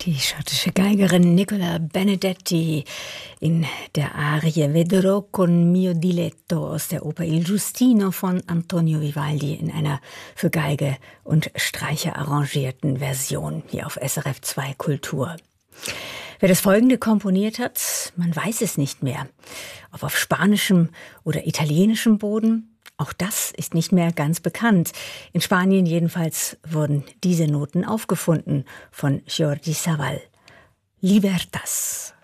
Die schottische Geigerin Nicola Benedetti in der Arie Vedrò con mio diletto aus der Oper Il Giustino von Antonio Vivaldi in einer für Geige und Streicher arrangierten Version hier auf SRF 2 Kultur. Wer das Folgende komponiert hat, man weiß es nicht mehr. Ob auf spanischem oder italienischem Boden, auch das ist nicht mehr ganz bekannt. In Spanien jedenfalls wurden diese Noten aufgefunden von Jordi Savall. Libertas.